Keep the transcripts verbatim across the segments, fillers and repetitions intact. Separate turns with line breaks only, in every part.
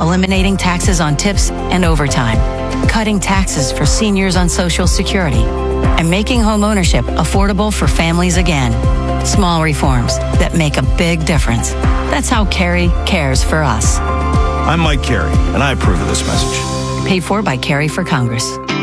eliminating taxes on tips and overtime, cutting taxes for seniors on Social Security, and making home ownership affordable for families again. Small reforms that make a big difference. That's how Kerry cares for us.
I'm Mike Kerry, and I approve of this message.
Paid for by Kerry for Congress.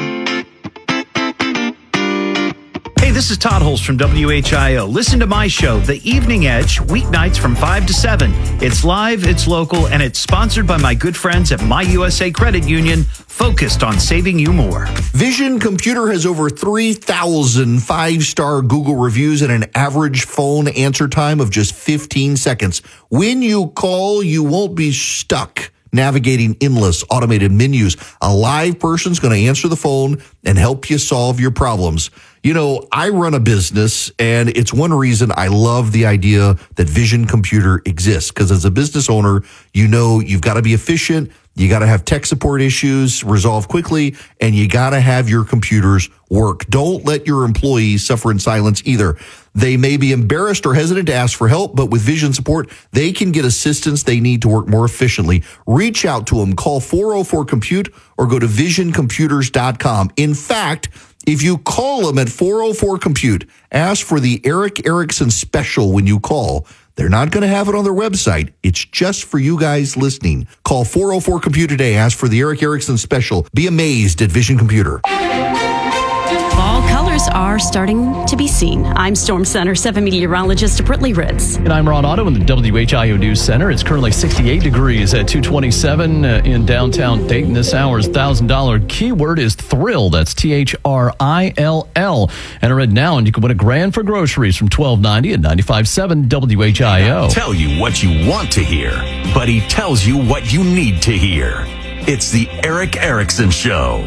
Hey, this is Todd Holst from W H I O. Listen to my show, The Evening Edge, weeknights from five to seven. It's live, it's local, and it's sponsored by my good friends at My U S A Credit Union, focused on saving you more.
Vision Computer has over three thousand five-star Google reviews and an average phone answer time of just fifteen seconds. When you call, you won't be stuck navigating endless automated menus. A live person's going to answer the phone and help you solve your problems. You know, I run a business, and it's one reason I love the idea that Vision Computer exists, because as a business owner, you know you've got to be efficient, you got to have tech support issues resolved quickly, and you got to have your computers work. Don't let your employees suffer in silence either. They may be embarrassed or hesitant to ask for help, but with Vision support, they can get assistance they need to work more efficiently. Reach out to them. Call four oh four compute or go to vision computers dot com. In fact, if you call them at four oh four compute, ask for the Eric Erickson special when you call. They're not going to have it on their website. It's just for you guys listening. Call four oh four compute today. Ask for the Eric Erickson special. Be amazed at Vision Computer.
Fall colors are starting to be seen. I'm Storm Center seven meteorologist Brittany Ritz.
And I'm Ron Otto in the W H I O News Center. It's currently sixty-eight degrees at two twenty-seven uh, in downtown Dayton. This hour's one thousand dollars keyword is thrill. That's T H R I L L. Enter it now and you can win a grand for groceries from twelve ninety at ninety-five point seven W H I O.
Tell you what you want to hear, but he tells you what you need to hear. It's the Eric Erickson Show.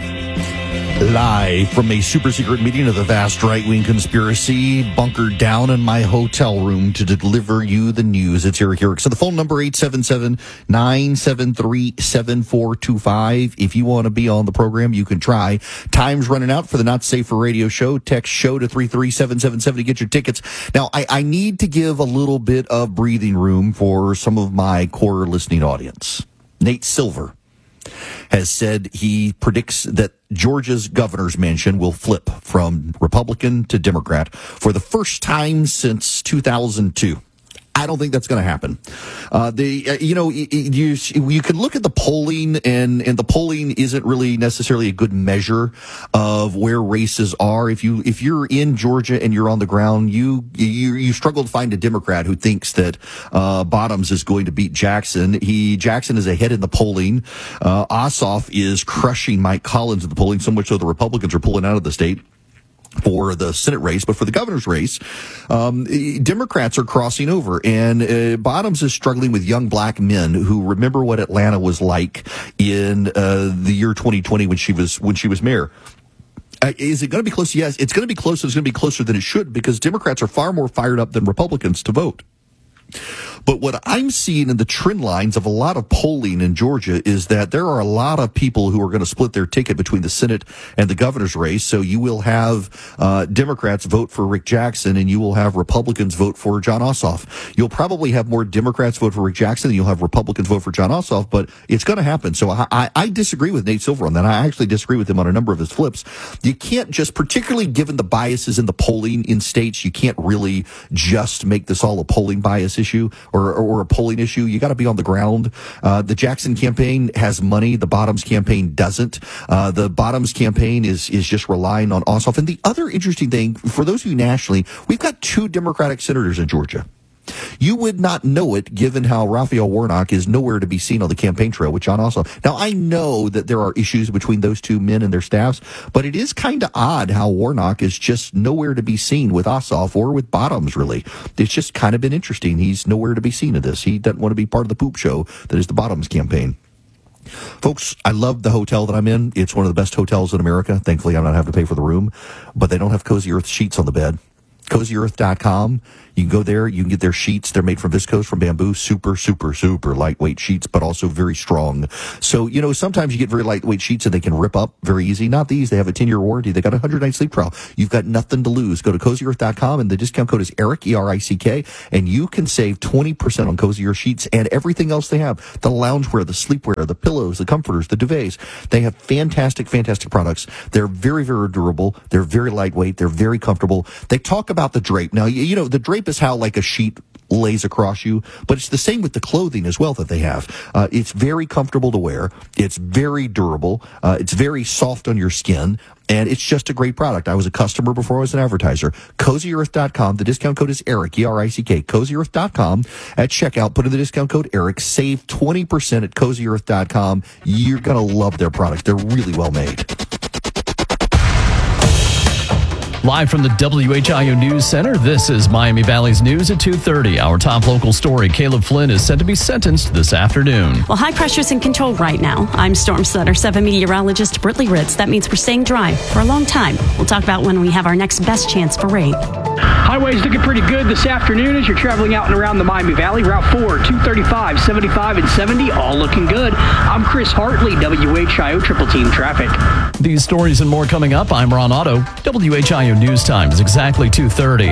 Live from a super secret meeting of the vast right-wing conspiracy, bunkered down in my hotel room to deliver you the news. It's Eric Erickson. The phone number, eight seven seven, nine seven three, seven four two five. If you want to be on the program, you can try. Time's running out for the Not Safe for Radio show. Text show to three three seven seven seven to get your tickets. Now, I, I need to give a little bit of breathing room for some of my core listening audience. Nate Silver has said he predicts that Georgia's governor's mansion will flip from Republican to Democrat for the first time since two thousand two. I don't think that's going to happen. Uh, the, uh, you know, you, you, you can look at the polling, and, and the polling isn't really necessarily a good measure of where races are. If you, if you're in Georgia and you're on the ground, you, you, you struggle to find a Democrat who thinks that, uh, Bottoms is going to beat Jackson. He, Jackson is ahead in the polling. Uh, Ossoff is crushing Mike Collins in the polling, so much so the Republicans are pulling out of the state for the Senate race, but for the governor's race, um, Democrats are crossing over, and uh, Bottoms is struggling with young black men who remember what Atlanta was like in uh, the year twenty twenty when she was when she was mayor. Uh, is it going to be close? Yes, it's going to be close. It's going to be closer than it should, because Democrats are far more fired up than Republicans to vote. But what I'm seeing in the trend lines of a lot of polling in Georgia is that there are a lot of people who are going to split their ticket between the Senate and the governor's race. So you will have uh, Democrats vote for Rick Jackson, and you will have Republicans vote for Jon Ossoff. You'll probably have more Democrats vote for Rick Jackson than you'll have Republicans vote for Jon Ossoff, but it's going to happen. So I, I, I disagree with Nate Silver on that. I actually disagree with him on a number of his flips. You can't just, particularly given the biases in the polling in states, you can't really just make this all a polling bias issue or, or a polling issue. You got to be on the ground. Uh, the Jackson campaign has money. The Bottoms campaign doesn't. Uh, the Bottoms campaign is, is just relying on Ossoff. And the other interesting thing, for those of you nationally, we've got two Democratic senators in Georgia. You would not know it, given how Raphael Warnock is nowhere to be seen on the campaign trail with Jon Ossoff. Now, I know that there are issues between those two men and their staffs, but it is kind of odd how Warnock is just nowhere to be seen with Ossoff or with Bottoms, really. It's just kind of been interesting. He's nowhere to be seen in this. He doesn't want to be part of the poop show that is the Bottoms campaign. Folks, I love the hotel that I'm in. It's one of the best hotels in America. Thankfully, I don't have to pay for the room, but they don't have Cozy Earth sheets on the bed. cozy earth dot com. You can go there. You can get their sheets. They're made from viscose, from bamboo. Super, super, super lightweight sheets, but also very strong. So, you know, sometimes you get very lightweight sheets and they can rip up very easy. Not these. They have a ten-year warranty. They got a one hundred night sleep trial. You've got nothing to lose. Go to cozy earth dot com, and the discount code is ERIC, E R I C K, and you can save twenty percent on Cozy Earth sheets and everything else they have. The loungewear, the sleepwear, the pillows, the comforters, the duvets. They have fantastic, fantastic products. They're very, very durable. They're very lightweight. They're very comfortable. They talk about the drape. Now, you, you know, the drape is how like a sheet lays across you, but it's the same with the clothing as well that they have. Uh, it's very comfortable to wear. It's very durable. Uh, it's very soft on your skin. And it's just a great product. I was a customer before I was an advertiser. cozy earth dot com. The discount code is ERIC, E R I C K. cozy earth dot com. At checkout, put in the discount code ERIC. Save twenty percent at cozy earth dot com. You're going to love their products. They're really well made.
Live from the W H I O News Center, this is Miami Valley's News at two thirty. Our top local story, Caleb Flynn is set to be sentenced this afternoon.
Well, high pressure's in control right now. I'm Storm Center seven meteorologist Britley Ritz. That means we're staying dry for a long time. We'll talk about when we have our next best chance for rain.
Highways looking pretty good this afternoon as you're traveling out and around the Miami Valley. Route four, two thirty-five, seventy-five, and seventy, all looking good. I'm Chris Hartley, W H I O Triple Team Traffic.
These stories and more coming up. I'm Ron Otto. W H I O News Time is exactly two thirty.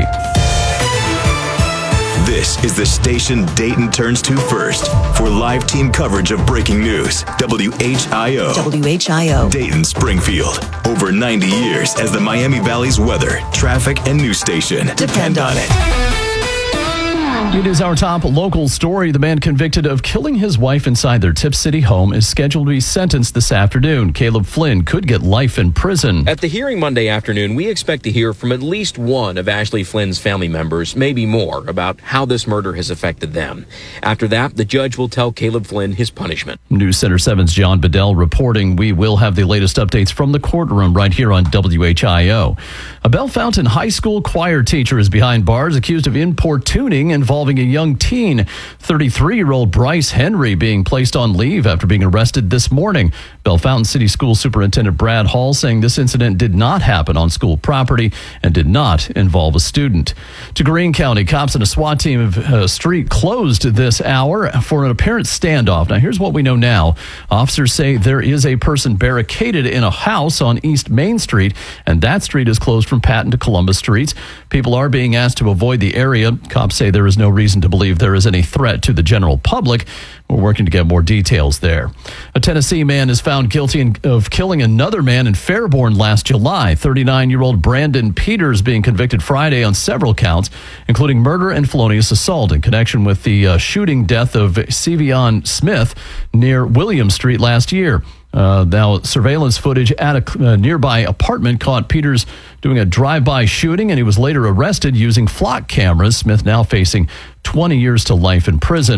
This is the station Dayton turns to first for live team coverage of breaking news. W H I O.
W H I O.
Dayton, Springfield. Over ninety years as the Miami Valley's weather, traffic, and news station. Depend on it.
It is our top local story. The man convicted of killing his wife inside their Tip City home is scheduled to be sentenced this afternoon. Caleb Flynn could get life in prison.
At the hearing Monday afternoon, we expect to hear from at least one of Ashley Flynn's family members, maybe more, about how this murder has affected them. After that, the judge will tell Caleb Flynn his punishment.
News Center seven's John Bedell reporting. We will have the latest updates from the courtroom right here on W H I O. A Bellefontaine High School choir teacher is behind bars accused of importuning involving a young teen. thirty-three-year-old Bryce Henry being placed on leave after being arrested this morning. Bellefontaine City School Superintendent Brad Hall saying this incident did not happen on school property and did not involve a student. To Greene County, cops and a SWAT team of a street closed this hour for an apparent standoff. Now, here's what we know now. Officers say there is a person barricaded in a house on East Main Street, and that street is closed from Patton to Columbus Streets. People are being asked to avoid the area. Cops say there is no reason to believe there is any threat to the general public. We're working to get more details there. A Tennessee man is found guilty of killing another man in Fairborn last July. thirty-nine-year-old Brandon Peters being convicted Friday on several counts, including murder and felonious assault in connection with the uh, shooting death of Sevion Smith near William Street last year. Uh, now, surveillance footage at a uh, nearby apartment caught Peters doing a drive-by shooting, and he was later arrested using flock cameras. Smith now facing twenty years to life in prison.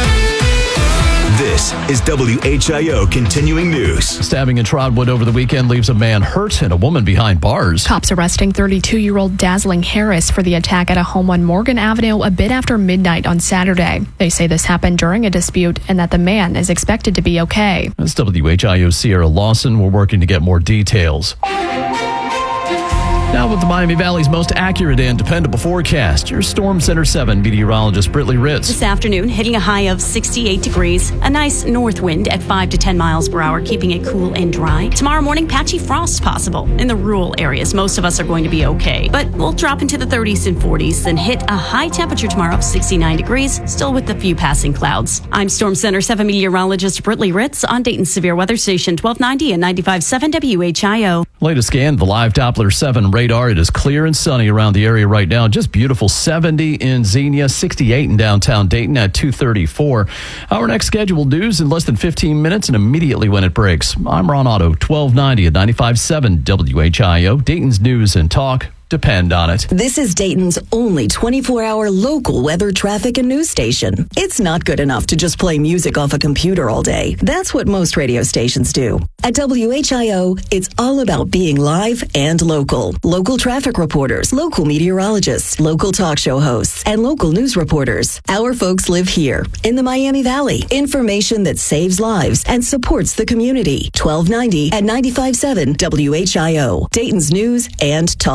This is W H I O Continuing News.
Stabbing in Trotwood over the weekend leaves a man hurt and a woman behind bars.
Cops arresting thirty-two-year-old Dazzling Harris for the attack at a home on Morgan Avenue a bit after midnight on Saturday. They say this happened during a dispute and that the man is expected to be okay.
That's W H I O's Sierra Lawson. We're working to get more details. Now with the Miami Valley's most accurate and dependable forecast, your Storm Center seven meteorologist Britley Ritz.
This afternoon, hitting a high of sixty-eight degrees. A nice north wind at five to ten miles per hour, keeping it cool and dry. Tomorrow morning, patchy frost possible. In the rural areas, most of us are going to be okay. But we'll drop into the thirties and forties, then hit a high temperature tomorrow of sixty-nine degrees, still with a few passing clouds. I'm Storm Center seven meteorologist Britley Ritz on Dayton's Severe Weather Station twelve ninety and ninety-five point seven W H I O.
Latest scan, the live Doppler seven radar. It is clear and sunny around the area right now. Just beautiful. seventy in Xenia, sixty-eight in downtown Dayton at two thirty-four. Our next scheduled news in less than fifteen minutes and immediately when it breaks. I'm Ron Otto, twelve ninety at ninety-five point seven W H I O. Dayton's News and Talk. Depend on it.
This is Dayton's only twenty-four hour local weather, traffic, and news station. It's not good enough to just play music off a computer all day. That's what most radio stations do. At W H I O, it's all about being live and local. Local traffic reporters, local meteorologists, local talk show hosts, and local news reporters. Our folks live here in the Miami Valley. Information that saves lives and supports the community. twelve ninety at ninety-five point seven W H I O. Dayton's News and Talk. Depend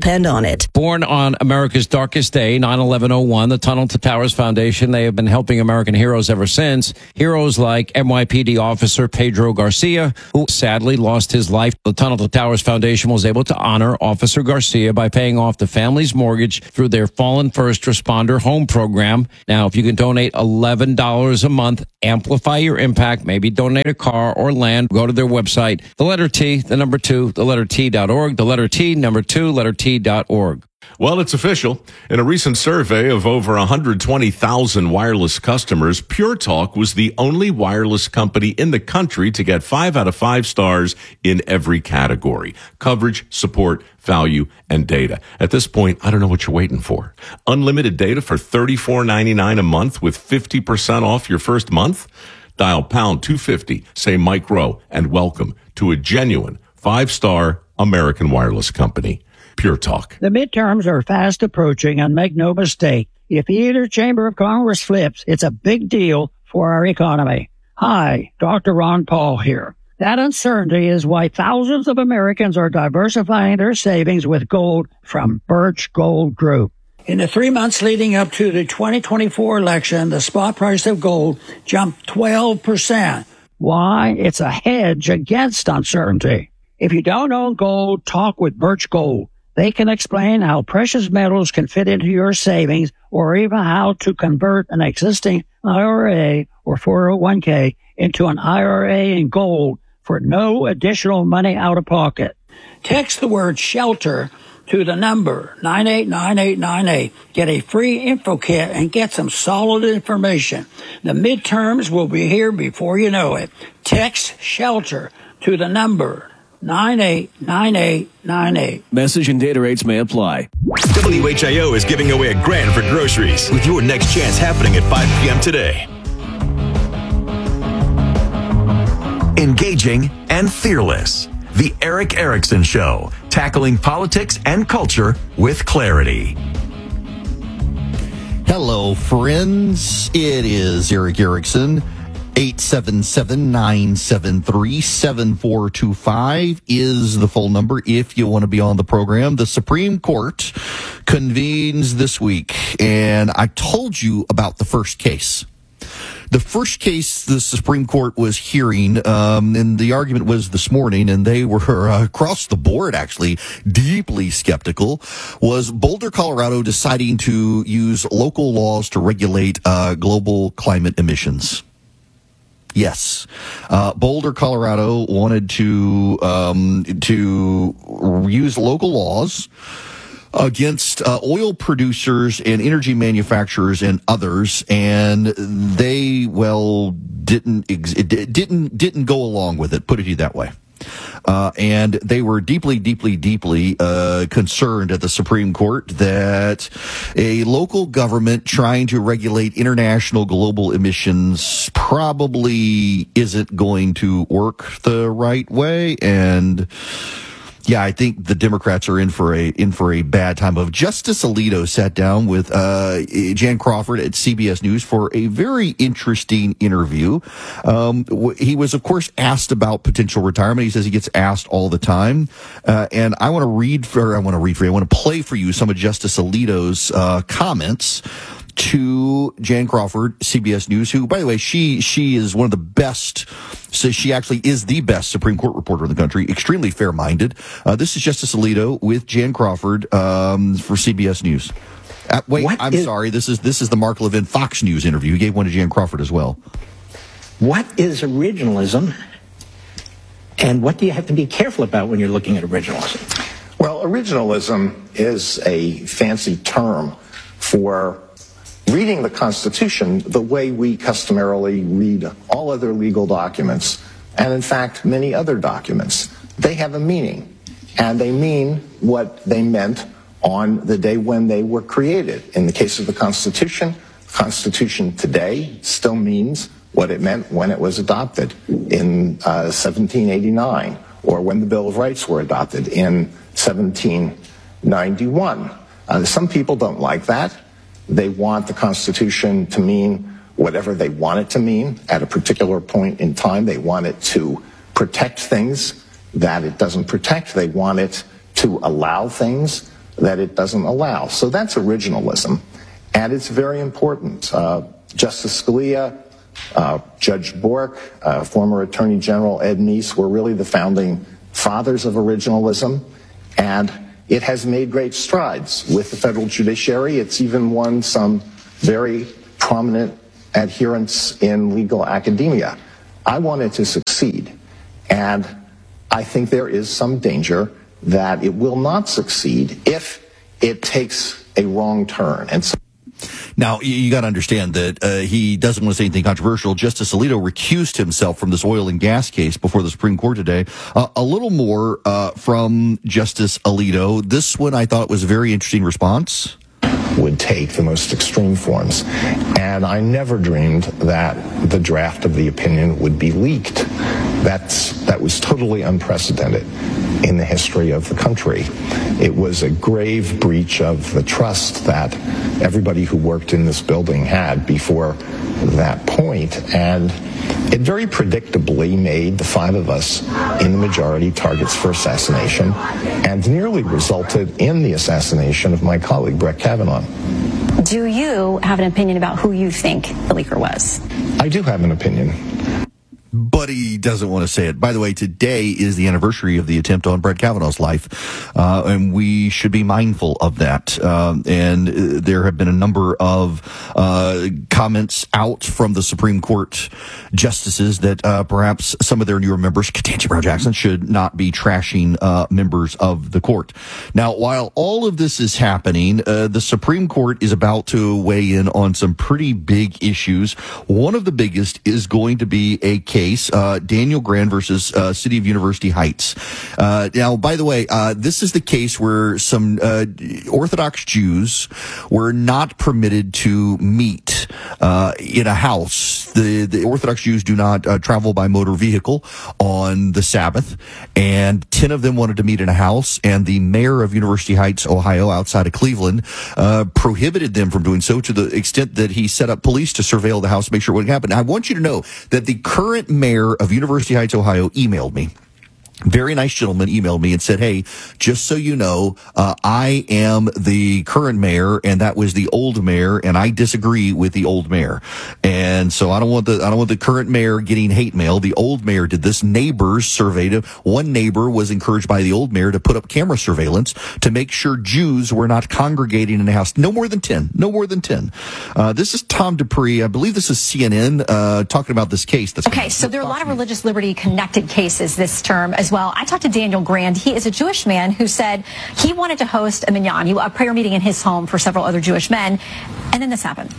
depend on it.
Born on America's darkest day, nine eleven oh one, the Tunnel to Towers Foundation, they have been helping American heroes ever since. Heroes like N Y P D officer Pedro Garcia, who sadly lost his life. The Tunnel to Towers Foundation was able to honor Officer Garcia by paying off the family's mortgage through their Fallen First Responder Home Program. Now, if you can donate eleven dollars a month, amplify your impact, maybe donate a car or land, go to their website, the letter T, the number two, the letter T dot org, the letter T, number two, letter T dot org.
Well, it's official. In a recent survey of over one hundred twenty thousand wireless customers, Pure Talk was the only wireless company in the country to get five out of five stars in every category: coverage, support, value, and data. At this point, I don't know what you're waiting for. Unlimited data for thirty-four ninety-nine a month with fifty percent off your first month? Dial pound two fifty, say Mike Rowe, and welcome to a genuine five-star American wireless company. Pure Talk.
The midterms are fast approaching, and make no mistake, if either chamber of Congress flips, it's a big deal for our economy. Hi, Doctor Ron Paul here. That uncertainty is why thousands of Americans are diversifying their savings with gold from Birch Gold Group. In the three months leading up to the twenty twenty-four election, the spot price of gold jumped twelve percent. Why? It's a hedge against uncertainty. If you don't own gold, talk with Birch Gold. They can explain how precious metals can fit into your savings, or even how to convert an existing I R A or four oh one k into an I R A in gold for no additional money out of pocket. Text the word SHELTER to the number nine eight nine eight nine eight. Get a free info kit and get some solid information. The midterms will be here before you know it. Text SHELTER to the number nine eight nine eight nine eight.
Message and data rates may apply.
W H I O is giving away a grand for groceries with your next chance happening at five p.m. today.
Engaging and fearless. The Eric Erickson Show, tackling politics and culture with clarity.
Hello, friends. It is Eric Erickson. eight seven seven, nine seven three, seven four two five is the phone number if you want to be on the program. The Supreme Court convenes this week, and I told you about the first case. The first case the Supreme Court was hearing, um, and the argument was this morning, and they were uh, across the board, actually, deeply skeptical, was Boulder, Colorado deciding to use local laws to regulate uh, global climate emissions. Yes. Uh, Boulder, Colorado wanted to, um, to use local laws against uh, oil producers and energy manufacturers and others, and they, well, didn't, ex- didn't, didn't go along with it, put it that way. Uh, and they were deeply, deeply, deeply uh, concerned at the Supreme Court that a local government trying to regulate international global emissions probably isn't going to work the right way. And yeah, I think the Democrats are in for a in for a bad time. Of Justice Alito sat down with uh, Jan Crawford at C B S News for a very interesting interview. Um, he was, of course, asked about potential retirement. He says he gets asked all the time, uh, and I want to read for I want to read for you. I want to play for you some of Justice Alito's uh, comments to Jan Crawford, C B S News, who, by the way, she she is one of the best. So she actually is the best Supreme Court reporter in the country, extremely fair-minded. Uh, this is Justice Alito with Jan Crawford um, for C B S News. Uh, wait, what I'm is, sorry. This is this is the Mark Levin Fox News interview. He gave one to Jan Crawford as well.
What is originalism, and what do you have to be careful about when you're looking at originalism?
Well, originalism is a fancy term for reading the Constitution the way we customarily read all other legal documents, and in fact, many other documents. They have a meaning, and they mean what they meant on the day when they were created. In the case of the Constitution, the Constitution today still means what it meant when it was adopted in uh, seventeen eighty-nine, or when the Bill of Rights were adopted in seventeen ninety-one. Uh, some people don't like that. They want the Constitution to mean whatever they want it to mean at a particular point in time. They want it to protect things that it doesn't protect. They want it to allow things that it doesn't allow. So that's originalism, and it's very important. Uh, Justice Scalia, uh, Judge Bork, uh, former Attorney General Ed Meese were really the founding fathers of originalism, and it has made great strides with the federal judiciary. It's even won some very prominent adherents in legal academia. I want it to succeed, and I think there is some danger that it will not succeed if it takes a wrong turn. And so
Now, you got to understand that uh, he doesn't want to say anything controversial. Justice Alito recused himself from this oil and gas case before the Supreme Court today. Uh, a little more uh, from Justice Alito. This one I thought was a very interesting response.
Would take the most extreme forms. And I never dreamed that the draft of the opinion would be leaked. That's, that was totally unprecedented in the history of the country. It was a grave breach of the trust that everybody who worked in this building had before that point, and it very predictably made the five of us in the majority targets for assassination, and nearly resulted in the assassination of my colleague Brett Kavanaugh.
Do you have an opinion about who you think the leaker was?
I do have an opinion.
But he doesn't want to say it. By the way, today is the anniversary of the attempt on Brett Kavanaugh's life, uh, and we should be mindful of that. Um, and uh, there have been a number of uh, comments out from the Supreme Court justices that uh, perhaps some of their newer members, Ketanji Brown Jackson, should not be trashing uh, members of the court. Now, while all of this is happening, uh, the Supreme Court is about to weigh in on some pretty big issues. One of the biggest is going to be a case Uh, Daniel Grand versus uh, City of University Heights. Uh, now, by the way, uh, this is the case where some uh, Orthodox Jews were not permitted to meet uh, in a house. The, the Orthodox Jews do not uh, travel by motor vehicle on the Sabbath, and ten of them wanted to meet in a house, and the mayor of University Heights, Ohio, outside of Cleveland, uh, prohibited them from doing so to the extent that he set up police to surveil the house to make sure it wouldn't happen. Now, I want you to know that the current mayor of University Heights, Ohio, emailed me. Very nice gentleman emailed me and said, hey, just so you know, uh, I am the current mayor, and that was the old mayor, and I disagree with the old mayor. And so I don't want the, I don't want the current mayor getting hate mail. The old mayor did this. Neighbors surveyed him. One neighbor was encouraged by the old mayor to put up camera surveillance to make sure Jews were not congregating in the house. No more than ten. No more than ten. Uh, this is Tom Dupree. I believe this is C N N, uh, talking about this case. That's
okay. So there are a lot of religious liberty connected cases this term as well. I talked to Daniel Grand. He is a Jewish man who said he wanted to host a minyan, a prayer meeting in his home for several other Jewish men, and then this happened.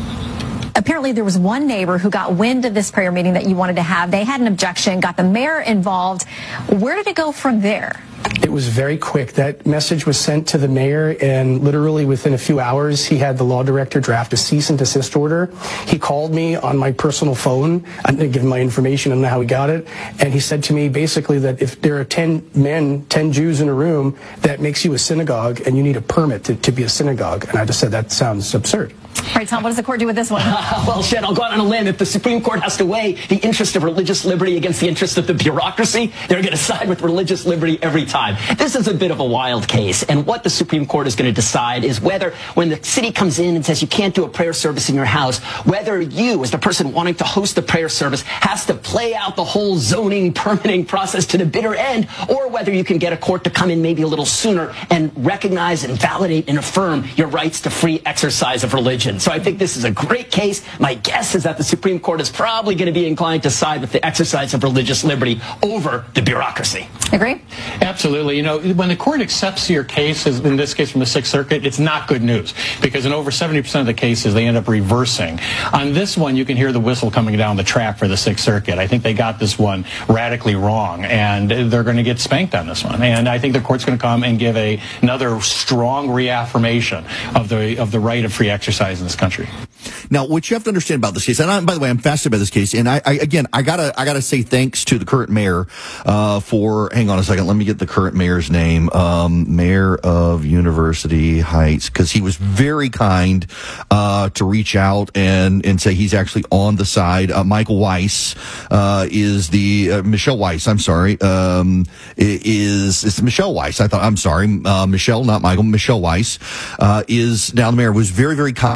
Apparently there was one neighbor who got wind of this prayer meeting that you wanted to have. They had an objection, got the mayor involved. Where did it go from there?
It was very quick. That message was sent to the mayor, and literally within a few hours, he had the law director draft a cease and desist order. He called me on my personal phone. I didn't give him my information. I don't know how he got it. And he said to me basically that if there are ten men, ten Jews in a room, that makes you a synagogue, and you need a permit to, to be a synagogue. And I just said, that sounds absurd.
All right, Tom, what does the court do with this one?
Well, Shed, I'll go out on a limb. If the Supreme Court has to weigh the interest of religious liberty against the interest of the bureaucracy, they're going to side with religious liberty every time. This is a bit of a wild case, and what the Supreme Court is going to decide is whether, when the city comes in and says you can't do a prayer service in your house, whether you, as the person wanting to host the prayer service, has to play out the whole zoning, permitting process to the bitter end, or whether you can get a court to come in maybe a little sooner and recognize and validate and affirm your rights to free exercise of religion. So I think this is a great case. My guess is that the Supreme Court is probably going to be inclined to side with the exercise of religious liberty over the bureaucracy.
Agree?
Absolutely. You know, when the court accepts your case, as in this case from the Sixth Circuit, it's not good news, because in over seventy percent of the cases, they end up reversing. On this one, you can hear the whistle coming down the track for the Sixth Circuit. I think they got this one radically wrong, and they're going to get spanked on this one. And I think the court's going to come and give a, another strong reaffirmation of the, of the right of free exercise in this country.
Now, what you have to understand about this case, and I, by the way, I'm fascinated by this case, and I, I again, I gotta, I gotta say thanks to the current mayor uh, for. Hang on a second, let me get the current mayor's name. Um, mayor of University Heights, because he was very kind uh, to reach out and and say he's actually on the side. Uh, Michael Weiss uh, is the uh, Michelle Weiss. I'm sorry, um, is it's Michelle Weiss. I thought I'm sorry, uh, Michelle, not Michael. Michelle Weiss uh, is now the mayor. Was very very kind.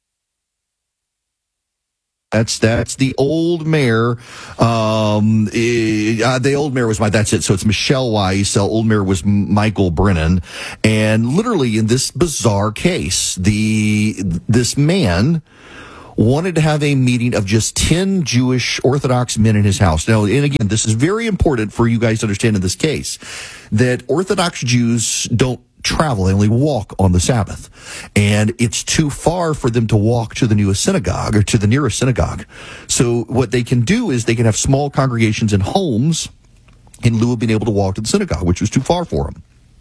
That's that's the old mayor. Um, eh, uh, the old mayor was my. That's it. So it's Michelle Weiss. Uh, old mayor was Michael Brennan, and literally in this bizarre case, the this man wanted to have a meeting of just ten Jewish Orthodox men in his house. Now, and again, this is very important for you guys to understand in this case that Orthodox Jews don't travel, they only walk on the Sabbath. And it's too far for them to walk to the newest synagogue or to the nearest synagogue. So what they can do is they can have small congregations in homes in lieu of being able to walk to the synagogue, which was too far for them.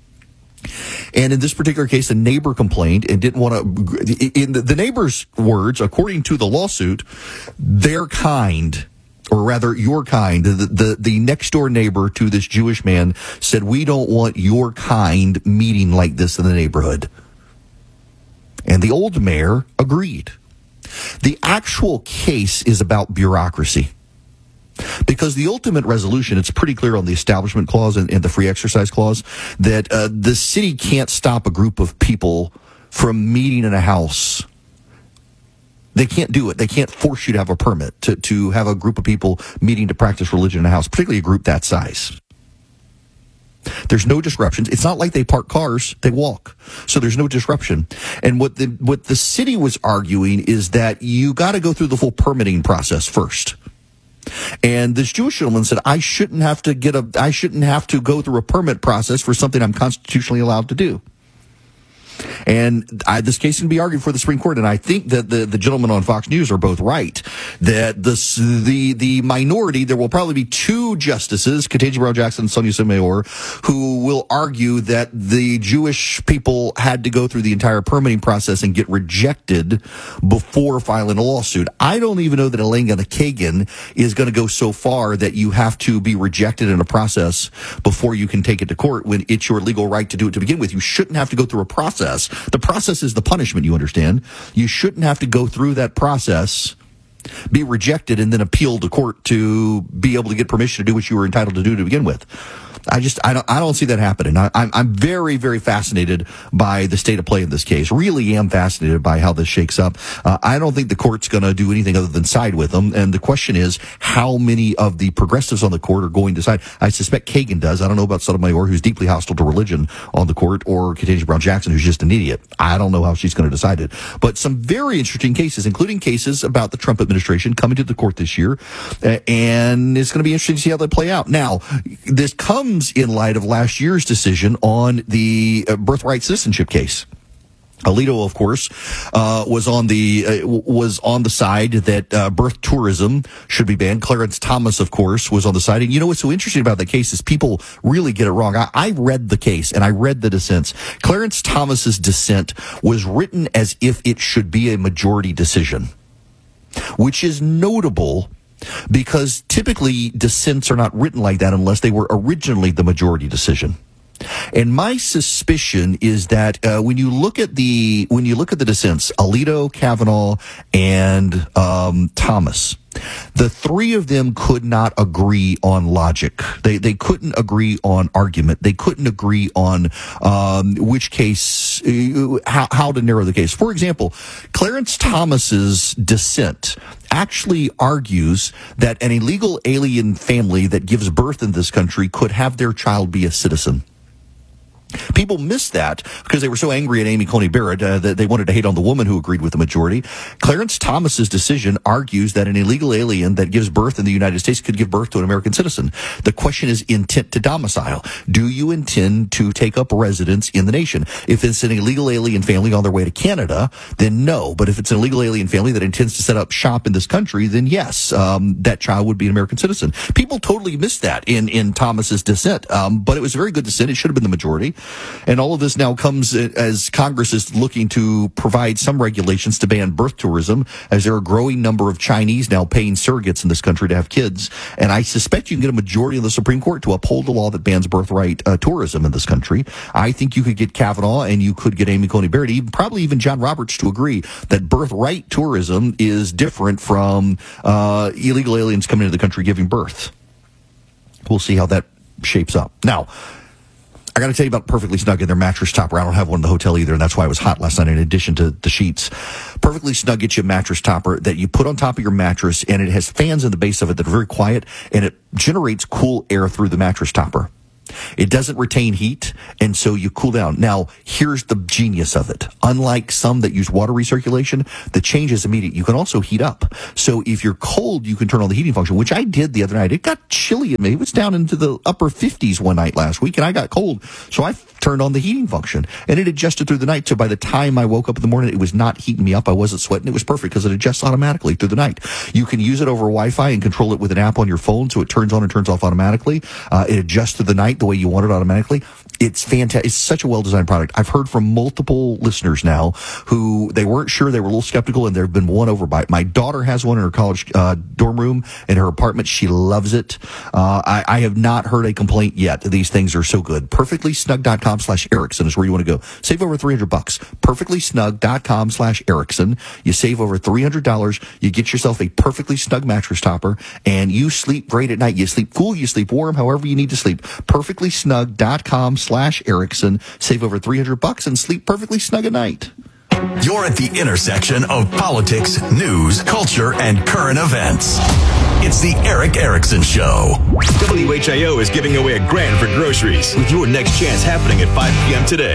And in this particular case, the neighbor complained and didn't want to, in the, the neighbor's words, according to the lawsuit, their kind, or rather your kind, the, the, the next door neighbor to this Jewish man said, we don't want your kind meeting like this in the neighborhood. And the old mayor agreed. The actual case is about bureaucracy. Because the ultimate resolution, it's pretty clear on the Establishment Clause and, and the Free Exercise Clause, that uh, the city can't stop a group of people from meeting in a house. They can't do it. They can't force you to have a permit to, to have a group of people meeting to practice religion in a house, particularly a group that size. There's no disruptions. It's not like they park cars, they walk. So there's no disruption. And what the what the city was arguing is that you got to go through the full permitting process first. And this Jewish gentleman said, I shouldn't have to get a I shouldn't have to go through a permit process for something I'm constitutionally allowed to do. And I, this case can be argued for the Supreme Court, and I think that the, the gentlemen on Fox News are both right. That this, the the minority, there will probably be two justices, Ketanji Brown Jackson and Sonia Sotomayor, who will argue that the Jewish people had to go through the entire permitting process and get rejected before filing a lawsuit. I don't even know that Elena Kagan is going to go so far that you have to be rejected in a process before you can take it to court when it's your legal right to do it to begin with. You shouldn't have to go through a process. The process is the punishment, you understand. You shouldn't have to go through that process, be rejected, and then appeal to court to be able to get permission to do what you were entitled to do to begin with. I just, I don't, I don't see that happening. I, I'm, I'm very, very fascinated by the state of play in this case. Really am fascinated by how this shakes up. Uh, I don't think the court's going to do anything other than side with them. And the question is, how many of the progressives on the court are going to side? I suspect Kagan does. I don't know about Sotomayor, who's deeply hostile to religion on the court, or Ketanji Brown Jackson, who's just an idiot. I don't know how she's going to decide it. But some very interesting cases, including cases about the Trump administration coming to the court this year. Uh, and it's going to be interesting to see how they play out. Now, this comes in light of last year's decision on the uh, birthright citizenship case. Alito, of course, uh, was on the uh, was on the side that uh, birth tourism should be banned. Clarence Thomas, of course, was on the side. And you know what's so interesting about the case is people really get it wrong. I, I read the case and I read the dissents. Clarence Thomas's dissent was written as if it should be a majority decision, which is notable, because typically dissents are not written like that unless they were originally the majority decision. And my suspicion is that uh, when you look at the when you look at the dissents, Alito, Kavanaugh, and um, Thomas, the three of them could not agree on logic. They they couldn't agree on argument. They couldn't agree on um, which case, uh, how, how to narrow the case. For example, Clarence Thomas's dissent actually argues that an illegal alien family that gives birth in this country could have their child be a citizen. People missed that because they were so angry at Amy Coney Barrett uh, that they wanted to hate on the woman who agreed with the majority. Clarence Thomas's decision argues that an illegal alien that gives birth in the United States could give birth to an American citizen. The question is intent to domicile. Do you intend to take up residence in the nation? If it's an illegal alien family on their way to Canada, then no. But if it's an illegal alien family that intends to set up shop in this country, then yes, um, that child would be an American citizen. People totally missed that in, in Thomas's dissent, um, but it was a very good dissent. It should have been the majority. And all of this now comes as Congress is looking to provide some regulations to ban birth tourism, as there are a growing number of Chinese now paying surrogates in this country to have kids. And I suspect you can get a majority of the Supreme Court to uphold the law that bans birthright uh, tourism in this country. I think you could get Kavanaugh and you could get Amy Coney Barrett, even, probably even John Roberts, to agree that birthright tourism is different from uh, illegal aliens coming into the country giving birth. We'll see how that shapes up. Now, I got to tell you about Perfectly Snug and their mattress topper. I don't have one in the hotel either, and that's why it was hot last night in addition to the sheets. Perfectly Snug gets you a mattress topper that you put on top of your mattress, and it has fans in the base of it that are very quiet, and it generates cool air through the mattress topper. It doesn't retain heat, and so you cool down. Now, here's the genius of it. Unlike some that use water recirculation, the change is immediate. You can also heat up. So if you're cold, you can turn on the heating function, which I did the other night. It got chilly at me. It was down into the upper fifties one night last week, and I got cold. So I turned on the heating function, and it adjusted through the night. So by the time I woke up in the morning, it was not heating me up. I wasn't sweating. It was perfect because it adjusts automatically through the night. You can use it over Wi-Fi and control it with an app on your phone, so it turns on and turns off automatically. Uh, it adjusts through the night the way you want it automatically. It's fantastic. It's such a well-designed product. I've heard from multiple listeners now who they weren't sure. They were a little skeptical, and they've been won over by it. My daughter has one in her college uh, dorm room in her apartment. She loves it. Uh, I, I have not heard a complaint yet. These things are so good. perfectly snug dot com slash Erickson is where you want to go. Save over three hundred bucks. perfectly snug dot com slash Erickson. You save over three hundred dollars. You get yourself a Perfectly Snug mattress topper, and you sleep great at night. You sleep cool, you sleep warm, however you need to sleep. perfectly snug dot com slash Erickson. Save over three hundred bucks and sleep perfectly snug at night.
You're at the intersection of politics, news, culture, and current events. It's the Erick Erickson Show. W H I O is giving away a grand for groceries with your next chance happening at five p.m. today.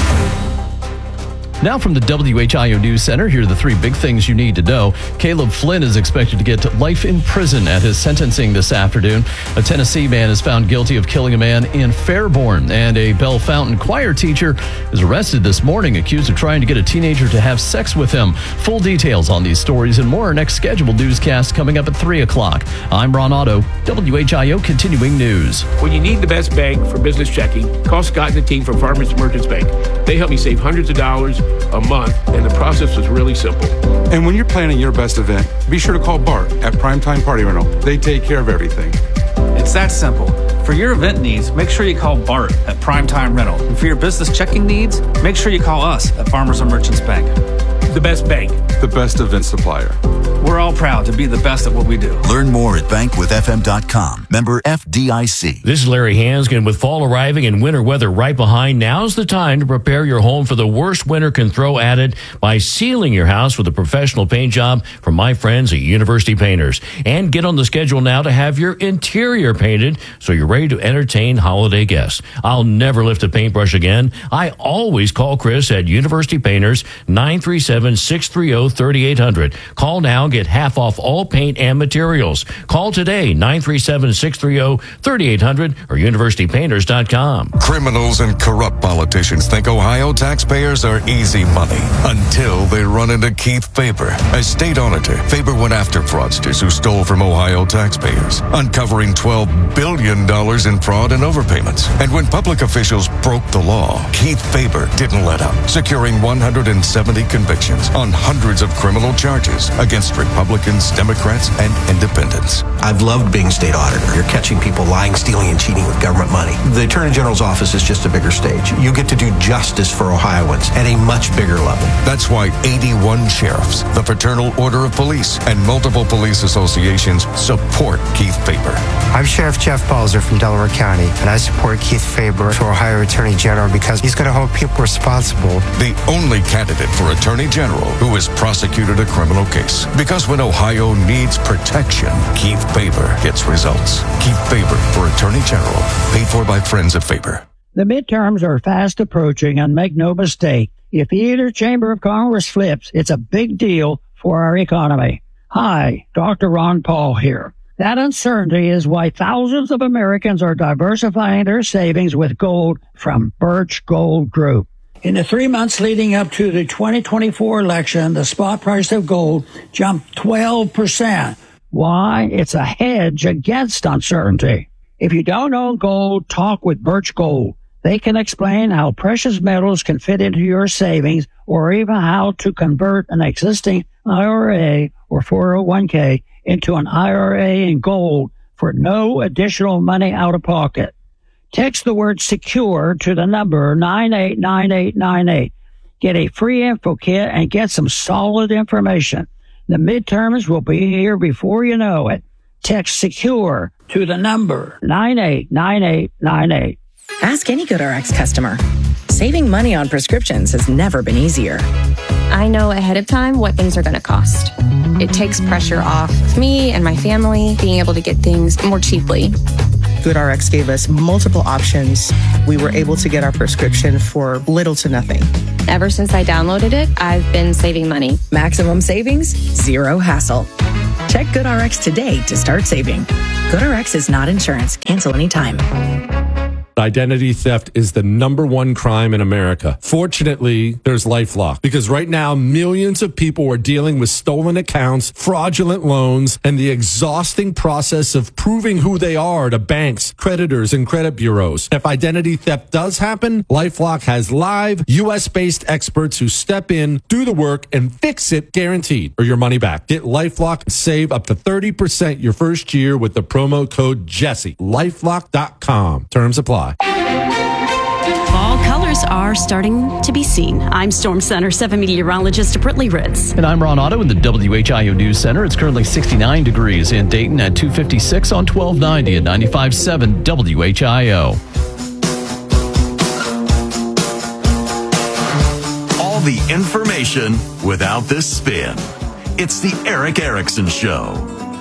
Now from the W H I O News Center, here are the three big things you need to know. Caleb Flynn is expected to get life in prison at his sentencing this afternoon. A Tennessee man is found guilty of killing a man in Fairborn, and a Bell Fountain choir teacher is arrested this morning, accused of trying to get a teenager to have sex with him. Full details on these stories and more. Our next scheduled newscast coming up at three o'clock. I'm Ron Otto, W H I O Continuing News.
When you need the best bank for business checking, call Scott and the team from Farmers Merchants Bank. They help me save hundreds of dollars a month, and the process was really simple.
And when you're planning your best event, be sure to call Bart at Primetime Party Rental. They take care of everything.
It's that simple. For your event needs, make sure you call Bart at Primetime Rental. And for your business checking needs, make sure you call us at Farmers and Merchants Bank.
The best bank.
The best event supplier.
We're all proud to be the best at what we do.
Learn more at bank with f m dot com. Member F D I C.
This is Larry Hanskin. With fall arriving and winter weather right behind, now's the time to prepare your home for the worst winter can throw at it by sealing your house with a professional paint job from my friends at University Painters. And get on the schedule now to have your interior painted so you're ready to entertain holiday guests. I'll never lift a paintbrush again. I always call Chris at University Painters, nine three seven, six three zero, three eight zero zero. Call now. Get half off all paint and materials. Call today, nine three seven, six three zero, three eight zero zero or university painters dot com.
Criminals and corrupt politicians think Ohio taxpayers are easy money until they run into Keith Faber. As state auditor, Faber went after fraudsters who stole from Ohio taxpayers, uncovering twelve billion dollars in fraud and overpayments. And when public officials broke the law, Keith Faber didn't let up, securing one hundred seventy convictions on hundreds of criminal charges against Republicans, Democrats, and independents.
I've loved being state auditor. You're catching people lying, stealing, and cheating with government money. The Attorney General's office is just a bigger stage. You get to do justice for Ohioans at a much bigger level.
That's why eighty-one sheriffs, the Fraternal Order of Police, and multiple police associations support Keith Faber.
I'm Sheriff Jeff Balzer from Delaware County, and I support Keith Faber for Ohio Attorney General because he's going to hold people responsible.
The only candidate for Attorney General who has prosecuted a criminal case. Because when Ohio needs protection, Keith Faber gets results. Keith Faber for Attorney General. Paid for by friends of Faber.
The midterms are fast approaching, and make no mistake, if either chamber of Congress flips, it's a big deal for our economy. Hi, Doctor Ron Paul here. That uncertainty is why thousands of Americans are diversifying their savings with gold from Birch Gold Group. In the three months leading up to the twenty twenty-four election, the spot price of gold jumped twelve percent. Why? It's a hedge against uncertainty. If you don't own gold, talk with Birch Gold. They can explain how precious metals can fit into your savings or even how to convert an existing I R A or four oh one k into an I R A in gold for no additional money out of pocket. Text the word secure to the number nine eight nine eight nine eight. Get a free info kit and get some solid information. The midterms will be here before you know it. Text secure to the number nine eight nine eight nine eight.
Ask any GoodRx customer. Saving money on prescriptions has never been easier.
I know ahead of time what things are going to cost. It takes pressure off of me and my family being able to get things more cheaply.
GoodRx gave us multiple options. We were able to get our prescription for little to nothing.
Ever since I downloaded it, I've been saving money.
Maximum savings, zero hassle. Check GoodRx today to start saving. GoodRx is not insurance. Cancel anytime.
Identity theft is the number one crime in America. Fortunately, there's LifeLock, because right now millions of people are dealing with stolen accounts, fraudulent loans, and the exhausting process of proving who they are to banks, creditors, and credit bureaus. If identity theft does happen, LifeLock has live U S-based experts who step in, do the work, and fix it guaranteed, or your money back. Get LifeLock and save up to thirty percent your first year with the promo code Jesse. LifeLock dot com. Terms apply.
Fall colors are starting to be seen. I'm Storm Center seven meteorologist Brittany Ritz.
And I'm Ron Otto in the W H I O News Center. It's currently sixty-nine degrees in Dayton at two fifty-six on twelve ninety and ninety-five point seven W H I O.
All the information without the spin. It's the Eric Erickson Show.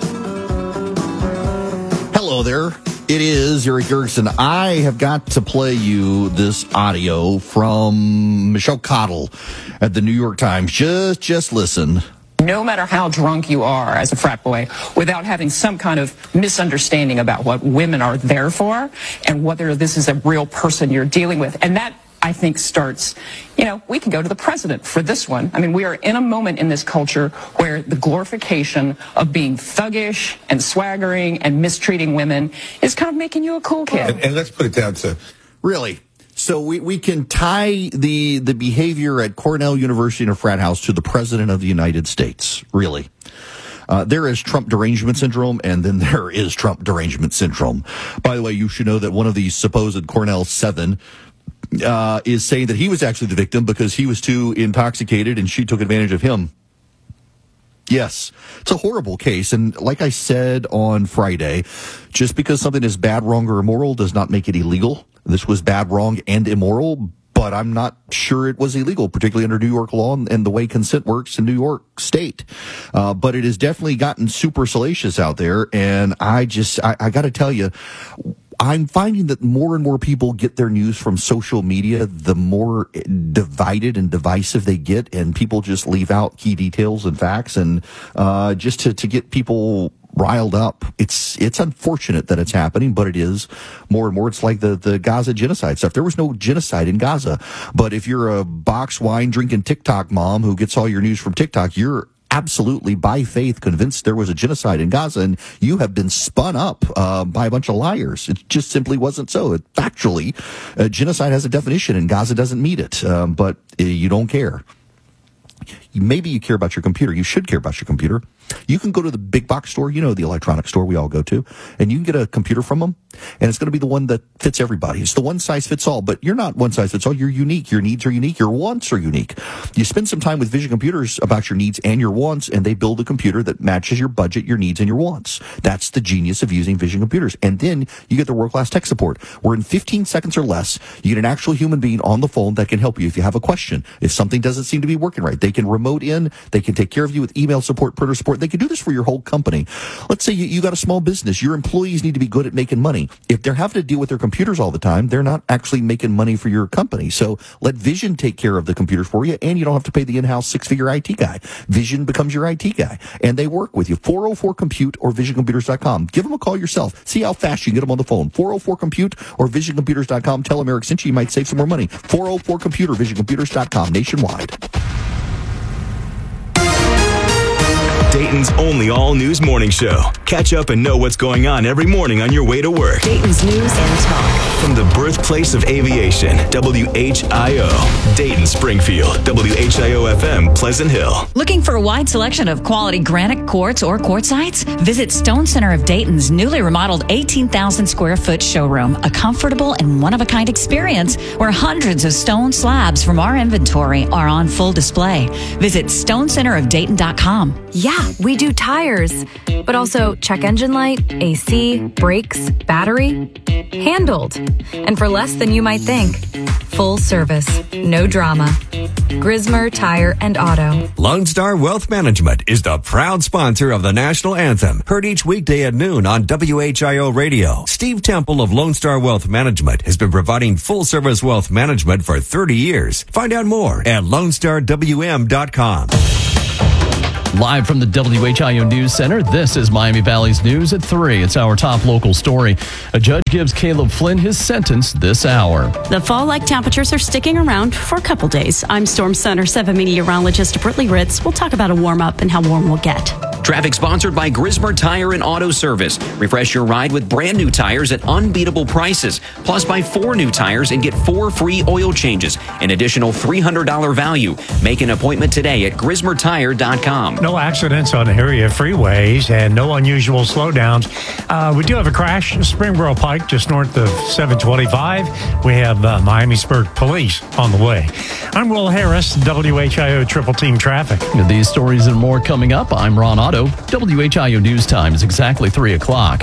Hello there. It is Eric Erickson. I have got to play you this audio from Michelle Cottle at the New York Times. Just, just listen.
No matter how drunk you are as a frat boy, without having some kind of misunderstanding about what women are there for and whether this is a real person you're dealing with. And that, I think, starts, you know, we can go to the president for this one. I mean, we are in a moment in this culture where the glorification of being thuggish and swaggering and mistreating women is kind of making you a cool kid.
And, and let's put it down to... Really? So we, we can tie the, the behavior at Cornell University in a frat house to the president of the United States. Really. Uh, there is Trump derangement syndrome, and then there is Trump derangement syndrome. By the way, you should know that one of these supposed Cornell seven... Uh, is saying that he was actually the victim because he was too intoxicated and she took advantage of him. Yes, it's a horrible case. And like I said on Friday, just because something is bad, wrong, or immoral does not make it illegal. This was bad, wrong, and immoral, but I'm not sure it was illegal, particularly under New York law and, and the way consent works in New York State. Uh, but it has definitely gotten super salacious out there. And I just, I, I got to tell you, I'm finding that more and more people get their news from social media, the more divided and divisive they get, and people just leave out key details and facts, and uh, just to, to get people riled up. It's it's unfortunate that it's happening, but it is more and more. It's like the, the Gaza genocide stuff. There was no genocide in Gaza, but if you're a box wine drinking TikTok mom who gets all your news from TikTok, you're absolutely by faith convinced there was a genocide in Gaza, and you have been spun up uh, by a bunch of liars. It just simply wasn't so. It, factually, uh, genocide has a definition, and Gaza doesn't meet it, um, but uh, you don't care. Maybe you care about your computer. You should care about your computer. You can go to the big box store, you know, the electronic store we all go to, and you can get a computer from them, and it's going to be the one that fits everybody. It's the one size fits all, but you're not one size fits all. You're unique. Your needs are unique. Your wants are unique. You spend some time with Vision Computers about your needs and your wants, and they build a computer that matches your budget, your needs, and your wants. That's the genius of using Vision Computers. And then you get the world-class tech support, where in fifteen seconds or less, you get an actual human being on the phone that can help you if you have a question. If something doesn't seem to be working right, they can remote in, they can take care of you with email support, printer support. They can do this for your whole company. Let's say you, you got a small business. Your employees need to be good at making money. If they're having to deal with their computers all the time, they're not actually making money for your company. So let Vision take care of the computers for you, and you don't have to pay the in-house six-figure I T guy. Vision becomes your I T guy, and they work with you. four oh four compute or vision computers dot com. Give them a call yourself. See how fast you can get them on the phone. four oh four compute or vision computers dot com. Tell them Eric sent you. You might save some more money. four oh four compute or vision computers dot com nationwide.
Dayton's only all-news morning show. Catch up and know what's going on every morning on your way to work.
Dayton's news and talk.
From the birthplace of aviation, W H I O. Dayton, Springfield, W H I O F M, Pleasant Hill.
Looking for a wide selection of quality granite, quartz, or quartzites? Visit Stone Center of Dayton's newly remodeled eighteen thousand square foot showroom, a comfortable and one-of-a-kind experience where hundreds of stone slabs from our inventory are on full display. Visit stone center of dayton dot com.
Yeah, we do tires, but also check engine light, A C, brakes, battery. Handled. And for less than you might think. Full service, no drama. Grismer Tire and Auto.
Lone Star Wealth Management is the proud sponsor of the national anthem, heard each weekday at noon on W H I O Radio. Steve Temple of Lone Star Wealth Management has been providing full-service wealth management for thirty years. Find out more at lone star w m dot com.
Live from the W H I O News Center, this is Miami Valley's News at three. It's our top local story. A judge gives Caleb Flynn his sentence this hour.
The fall-like temperatures are sticking around for a couple days. I'm Storm Center seven meteorologist Brittany Ritz. We'll talk about a warm-up and how warm we'll get.
Traffic sponsored by Grismer Tire and Auto Service. Refresh your ride with brand new tires at unbeatable prices. Plus, buy four new tires and get four free oil changes. An additional three hundred dollars value. Make an appointment today at grismer tire dot com.
No accidents on area freeways and no unusual slowdowns. Uh, we do have a crash, Springboro Pike, just north of seven twenty-five. We have uh, Miamisburg Police on the way. I'm Will Harris, W H I O Triple Team Traffic.
These stories and more coming up. I'm Ron Otto. W H I O News Time is exactly three o'clock.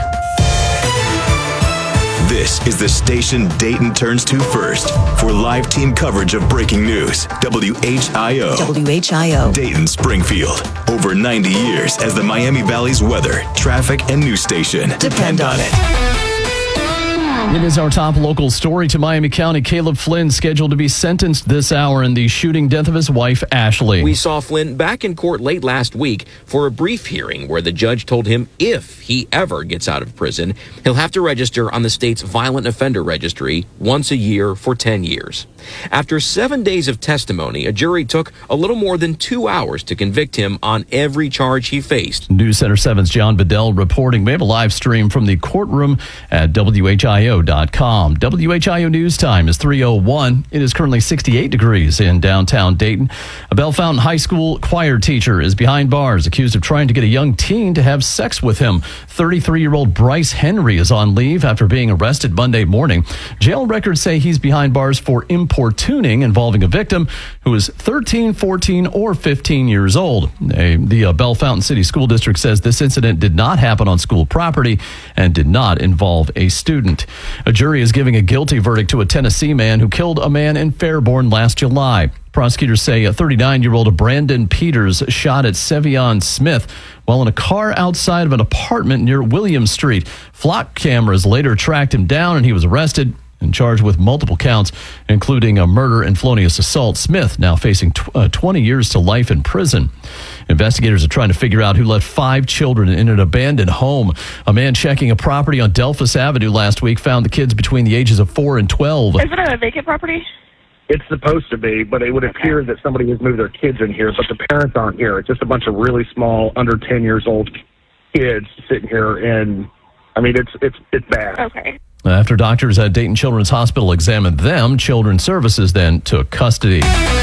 This is the station Dayton turns to first for live team coverage of breaking news. W H I O.
W H I O.
Dayton, Springfield. Over ninety years as the Miami Valley's weather, traffic, and news station. Depend on it.
It is our top local story. To Miami County, Caleb Flynn scheduled to be sentenced this hour in the shooting death of his wife, Ashley.
We saw Flynn back in court late last week for a brief hearing where the judge told him if he ever gets out of prison, he'll have to register on the state's violent offender registry once a year for ten years. After seven days of testimony, a jury took a little more than two hours to convict him on every charge he faced.
News Center seven's John Bedell reporting. We have a live stream from the courtroom at W H I O dot com. W H I O News Time is three oh one. It is currently sixty-eight degrees in downtown Dayton. A Bell Fountain High School choir teacher is behind bars, accused of trying to get a young teen to have sex with him. thirty-three-year-old Bryce Henry is on leave after being arrested Monday morning. Jail records say he's behind bars for importuning involving a victim who is thirteen, fourteen, or fifteen years old. A, the uh, Bell Fountain City School District says this incident did not happen on school property and did not involve a student. A jury is giving a guilty verdict to a Tennessee man who killed a man in Fairborn last July. Prosecutors say a thirty-nine-year-old Brandon Peters shot at Sevion Smith while in a car outside of an apartment near William Street. Flock cameras later tracked him down and he was arrested and charged with multiple counts, including a murder and felonious assault. Smith now facing tw- uh, twenty years to life in prison. Investigators are trying to figure out who left five children in an abandoned home. A man checking a property on Delphus Avenue last week found the kids between the ages of four and twelve.
Is it a vacant property?
It's supposed to be, but it would appear that somebody has moved their kids in here, but the parents aren't here. It's just a bunch of really small, under ten years old kids sitting here, and I mean, it's it's it's bad.
Okay.
After doctors at Dayton Children's Hospital examined them, Children's Services then took custody.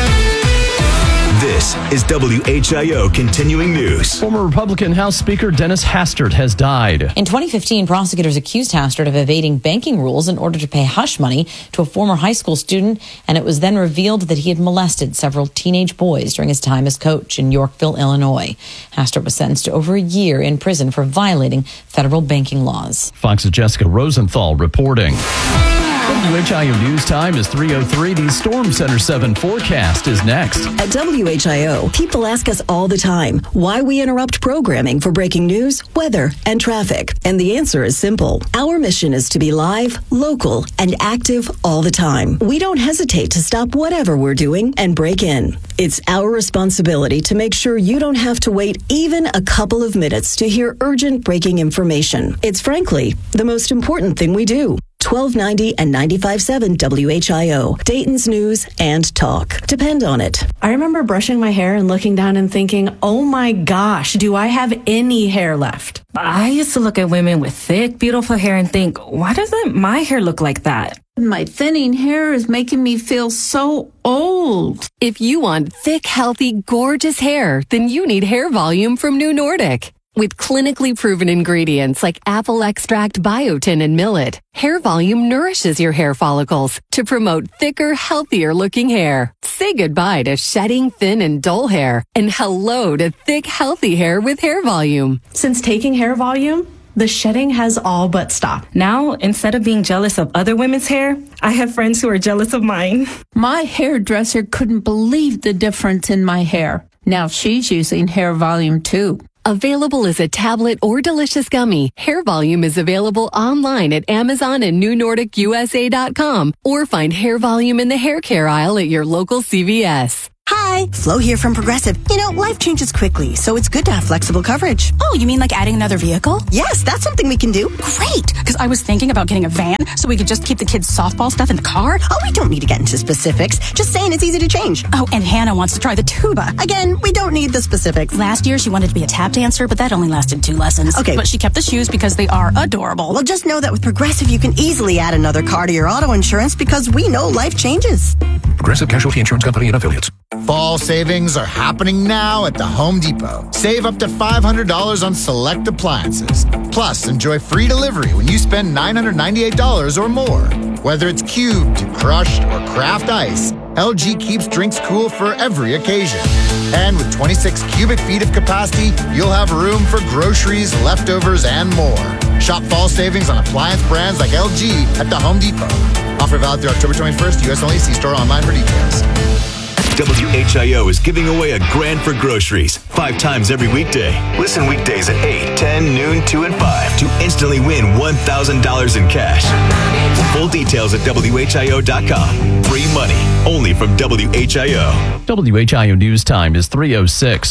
This is W H I O Continuing News.
Former Republican House Speaker Dennis Hastert has died.
In twenty fifteen, prosecutors accused Hastert of evading banking rules in order to pay hush money to a former high school student, and it was then revealed that he had molested several teenage boys during his time as coach in Yorkville, Illinois. Hastert was sentenced to over a year in prison for violating federal banking laws.
Fox's Jessica Rosenthal reporting. W H I O News Time is three oh three. The Storm Center seven forecast is next.
At W H I O, people ask us all the time why we interrupt programming for breaking news, weather, and traffic. And the answer is simple. Our mission is to be live, local, and active all the time. We don't hesitate to stop whatever we're doing and break in. It's our responsibility to make sure you don't have to wait even a couple of minutes to hear urgent breaking information. It's frankly the most important thing we do. twelve ninety and ninety-five point seven W H I O, Dayton's News and Talk. Depend on it.
I remember brushing my hair and looking down and thinking, oh my gosh, do I have any hair left?
I used to look at women with thick, beautiful hair and think, why doesn't my hair look like that?
My thinning hair is making me feel so old.
If you want thick, healthy, gorgeous hair, then you need Hair Volume from New Nordic. With clinically proven ingredients like apple extract, biotin, and millet, Hair Volume nourishes your hair follicles to promote thicker, healthier looking hair. Say goodbye to shedding, thin, and dull hair, and hello to thick, healthy hair with Hair Volume.
Since taking Hair Volume, the shedding has all but stopped.
Now, instead of being jealous of other women's hair, I have friends who are jealous of mine.
My hairdresser couldn't believe the difference in my hair. Now she's using Hair Volume too.
Available as a tablet or delicious gummy, Hair Volume is available online at Amazon and New Nordic U S A dot com, or find Hair Volume in the hair care aisle at your local C V S.
Hi, Flo here from Progressive. You know, life changes quickly, so it's good to have flexible coverage.
Oh, you mean like adding another vehicle?
Yes, that's something we can do.
Great, because I was thinking about getting a van so we could just keep the kids' softball stuff in the car.
Oh, we don't need to get into specifics. Just saying it's easy to change.
Oh, and Hannah wants to try the tuba.
Again, we don't need the specifics.
Last year, she wanted to be a tap dancer, but that only lasted two lessons.
Okay.
But she kept the shoes because they are adorable.
Well, just know that with Progressive, you can easily add another car to your auto insurance because we know life changes.
Progressive Casualty Insurance Company and Affiliates.
Fall savings are happening now at the Home Depot. Save up to five hundred dollars on select appliances. Plus, enjoy free delivery when you spend nine hundred ninety-eight dollars or more. Whether it's cubed, crushed, or craft ice, L G keeps drinks cool for every occasion. And with twenty-six cubic feet of capacity, you'll have room for groceries, leftovers, and more. Shop fall savings on appliance brands like L G at the Home Depot. Offer valid through October twenty-first, U S only. See store online for details.
W H I O is giving away a grand for groceries five times every weekday. Listen weekdays at eight, ten, noon, two, and five to instantly win one thousand dollars in cash. Full details at W H I O dot com. Free money only from W H I O.
W H I O News Time is three oh six.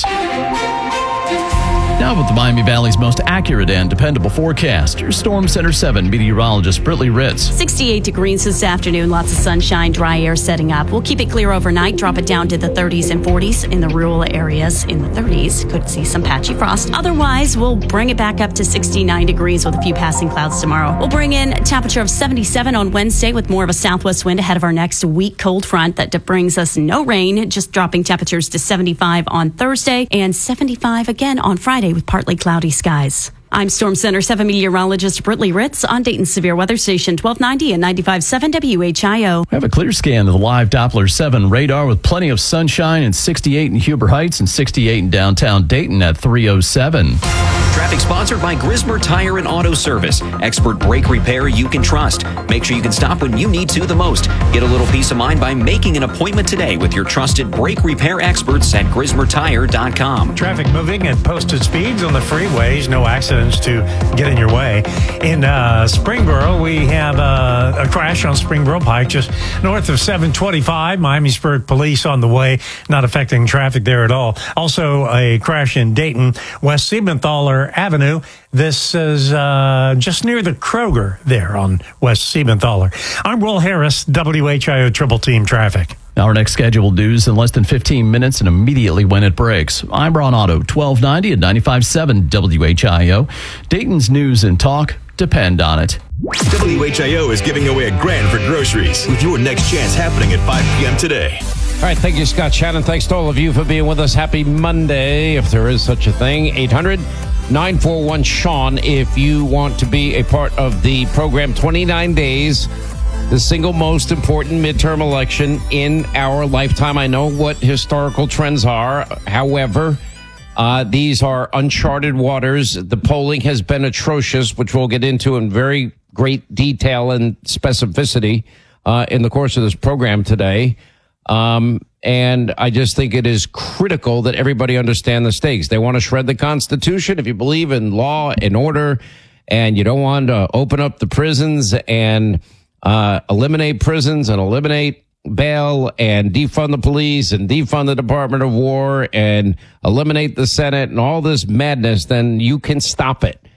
Now with the Miami Valley's most accurate and dependable forecast, your Storm Center seven meteorologist Britley Ritz.
sixty-eight degrees this afternoon, lots of sunshine, dry air setting up. We'll keep it clear overnight, drop it down to the thirties and forties in the rural areas. In the thirties, could see some patchy frost. Otherwise, we'll bring it back up to sixty-nine degrees with a few passing clouds tomorrow. We'll bring in a temperature of seventy-seven on Wednesday with more of a southwest wind ahead of our next weak cold front that brings us no rain, just dropping temperatures to seventy-five on Thursday and seventy-five again on Friday with partly cloudy skies. I'm Storm Center seven meteorologist Britley Ritz on Dayton's Severe Weather Station twelve ninety and ninety-five point seven W H I O.
We have a clear scan of the live Doppler seven radar with plenty of sunshine and sixty-eight in Huber Heights and sixty-eight in downtown Dayton at three oh seven.
Traffic sponsored by Grismer Tire and Auto Service. Expert brake repair you can trust. Make sure you can stop when you need to the most. Get a little peace of mind by making an appointment today with your trusted brake repair experts at Grismer Tire dot com.
Traffic moving at posted speeds on the freeways. No accidents to get in your way. In uh, Springboro, we have uh, a crash on Springboro Pike just north of seven twenty-five. Miamisburg police on the way, not affecting traffic there at all. Also, a crash in Dayton, West Siebenthaler Avenue. This is uh, just near the Kroger there on West Siebenthaler. I'm Will Harris, W H I O Triple Team Traffic.
Our next scheduled news in less than fifteen minutes and immediately when it breaks. I'm Ron Otto, twelve ninety and ninety-five point seven W H I O. Dayton's news and talk depend on it.
W H I O is giving away a grand for groceries with your next chance happening at five p.m. today.
All right, thank you, Scott Shannon. Thanks to all of you for being with us. Happy Monday, if there is such a thing. eight hundred nine four one Sean if you want to be a part of the program. twenty-nine days, the single most important midterm election in our lifetime. I know what historical trends are. However, uh, these are uncharted waters. The polling has been atrocious, which we'll get into in very great detail and specificity uh, in the course of this program today. Um, and I just think it is critical that everybody understand the stakes. They want to shred the Constitution. If you believe in law and order and you don't want to open up the prisons and uh, eliminate prisons and eliminate bail and defund the police and defund the Department of War and eliminate the Senate and all this madness, then you can stop it.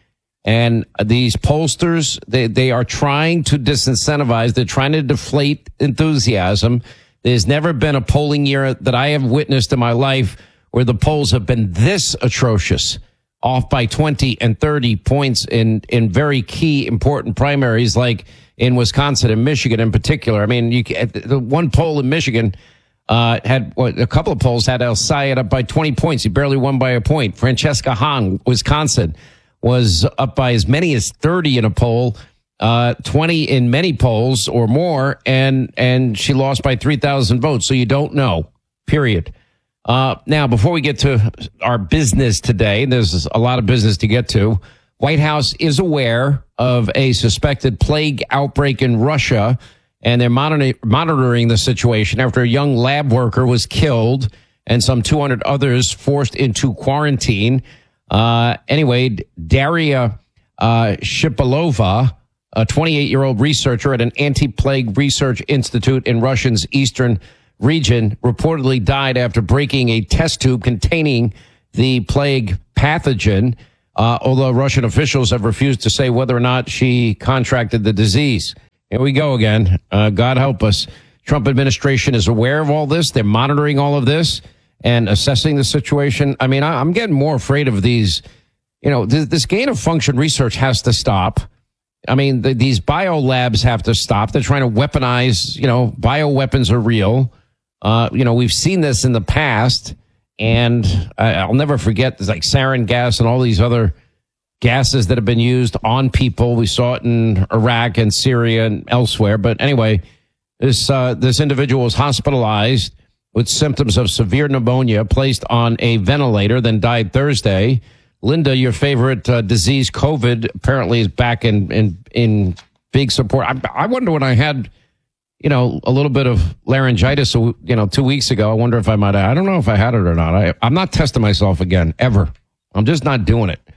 And these pollsters, they, they are trying to disincentivize. They're trying to deflate enthusiasm. There's never been a polling year that I have witnessed in my life where the polls have been this atrocious, off by twenty and thirty points in, in very key, important primaries like in Wisconsin and Michigan in particular. I mean, you the one poll in Michigan uh, had what, a couple of polls had El Sayed up by twenty points. He barely won by a point. Francesca Hahn, Wisconsin, was up by as many as thirty in a poll, uh, twenty in many polls or more, and and she lost by three thousand votes. So you don't know, period. Uh, now, before we get to our business today, there's a lot of business to get to. White House is aware of a suspected plague outbreak in Russia, and they're monitor- monitoring the situation after a young lab worker was killed and some two hundred others forced into quarantine. Uh, anyway, Daria uh, Shipilova, a twenty-eight-year-old researcher at an anti-plague research institute in Russia's eastern region, reportedly died after breaking a test tube containing the plague pathogen, uh, although Russian officials have refused to say whether or not she contracted the disease. Here we go again. Uh, God help us. Trump administration is aware of all this. They're monitoring all of this and assessing the situation. I mean, I, I'm getting more afraid of these, you know, th- this gain of function research has to stop. I mean, the, these bio labs have to stop. They're trying to weaponize, you know, bioweapons are real. Uh, you know, we've seen this in the past, and I, I'll never forget there's like sarin gas and all these other gases that have been used on people. We saw it in Iraq and Syria and elsewhere. But anyway, this uh, this individual was hospitalized with symptoms of severe pneumonia, placed on a ventilator, then died Thursday. Linda, your favorite uh, disease, COVID, apparently is back in in, in big support. I, I wonder when I had, you know, a little bit of laryngitis, you know, two weeks ago. I wonder if I might have, I don't know if I had it or not. I, I'm not testing myself again, ever. I'm just not doing it.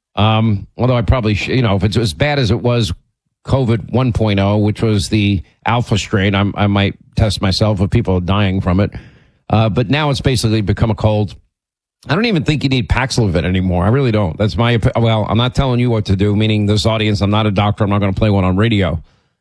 Um, although I probably, sh- you know, if it's as bad as it was COVID one point oh, which was the alpha strain, I'm, I might test myself if people are dying from it. Uh, but now it's basically become a cold. I don't even think you need Paxlovid anymore. I really don't. That's my, well, I'm not telling you what to do, meaning this audience. I'm not a doctor. I'm not going to play one on radio.